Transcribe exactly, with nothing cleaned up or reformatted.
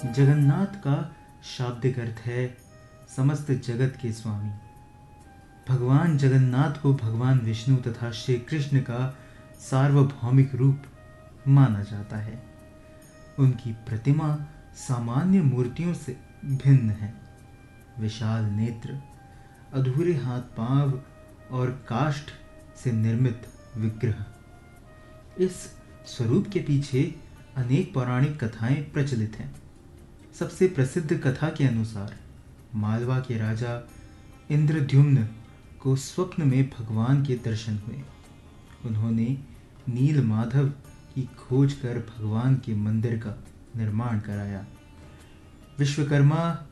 जगन्नाथ का शाब्दिक अर्थ है समस्त जगत के स्वामी। भगवान जगन्नाथ को भगवान विष्णु तथा श्री कृष्ण का सार्वभौमिक रूप माना जाता है। उनकी प्रतिमा सामान्य मूर्तियों से भिन्न है। विशाल नेत्र, अधूरे हाथ पांव और काष्ठ से निर्मित विग्रह। इस स्वरूप के पीछे अनेक पौराणिक कथाएं प्रचलित हैं। सबसे प्रसिद्ध कथा के अनुसार मालवा के राजा इंद्रद्युम्न को स्वप्न में भगवान के दर्शन हुए। उन्होंने नील माधव की खोज कर भगवान के मंदिर का निर्माण कराया। विश्वकर्मा